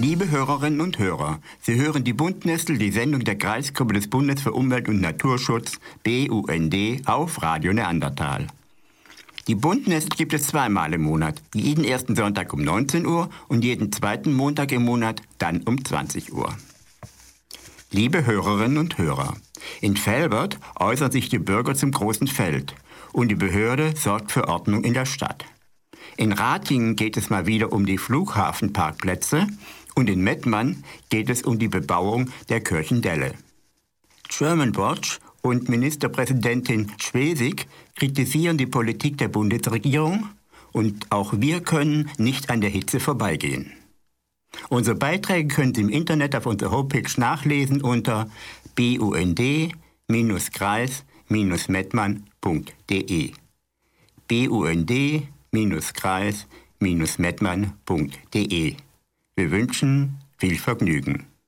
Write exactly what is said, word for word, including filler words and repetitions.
Liebe Hörerinnen und Hörer, Sie hören die Bundnestel, die Sendung der Kreisgruppe des Bundes für Umwelt und Naturschutz, B U N D, auf Radio Neandertal. Die Bundnestel gibt es zweimal im Monat, jeden ersten Sonntag um neunzehn Uhr und jeden zweiten Montag im Monat dann um zwanzig Uhr. Liebe Hörerinnen und Hörer, in Velbert äußern sich die Bürger zum großen Feld und die Behörde sorgt für Ordnung in der Stadt. In Ratingen geht es mal wieder um die Flughafenparkplätze und in Mettmann geht es um die Bebauung der Kirchendelle. German Watch und Ministerpräsidentin Schwesig kritisieren die Politik der Bundesregierung und auch wir können nicht an der Hitze vorbeigehen. Unsere Beiträge können Sie im Internet auf unserer Homepage nachlesen unter bund Kreis Mettmann punkt de. bund Kreis Mettmann punkt de. Wir wünschen viel Vergnügen.